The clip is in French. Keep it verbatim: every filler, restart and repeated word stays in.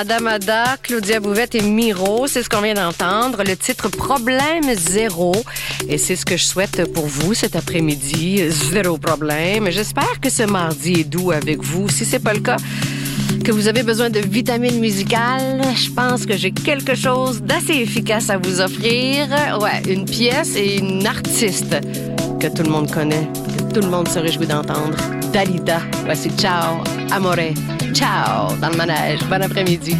Damada, Claudia Bouvette et Miro, c'est ce qu'on vient d'entendre. Le titre Problème zéro. Et c'est ce que je souhaite pour vous cet après-midi. Zéro problème. J'espère que ce mardi est doux avec vous. Si c'est pas le cas, que vous avez besoin de vitamines musicales, je pense que j'ai quelque chose d'assez efficace à vous offrir. Ouais, une pièce et une artiste que tout le monde connaît, que tout le monde se réjouit d'entendre. Dalida. Voici Ciao, Amore. Ciao, dans le manège. Bon après-midi.